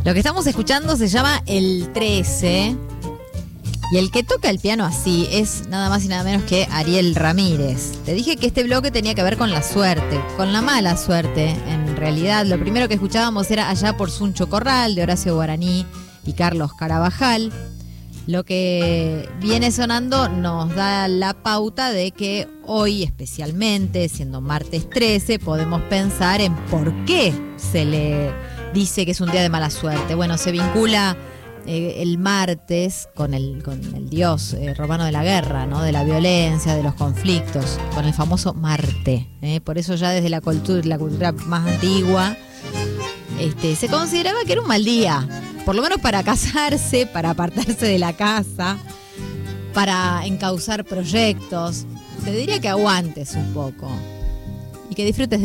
Lo que estamos escuchando se llama El 13. Y el que toca el piano así es nada más y nada menos que Ariel Ramírez. Te dije que este bloque tenía que ver con la suerte, con la mala suerte. En realidad, lo primero que escuchábamos era Allá por Suncho Corral, de Horacio Guaraní y Carlos Carabajal. Lo que viene sonando nos da la pauta de que hoy, especialmente, siendo martes 13, podemos pensar en por qué se le dice que es un día de mala suerte. Bueno, se vincula el martes con el dios romano de la guerra, ¿no? De la violencia, de los conflictos, con el famoso Marte. Por eso ya desde la cultura más antigua se consideraba que era un mal día, por lo menos para casarse, para apartarse de la casa, para encauzar proyectos. Te diría que aguantes un poco y que disfrutes de